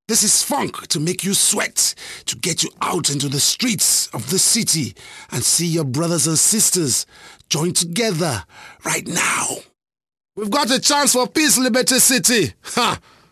This is funk to make you sweat, to get you out into the streets of the city and see your brothers and sisters join together right now. We've got a chance for peace, Liberty City. Ha!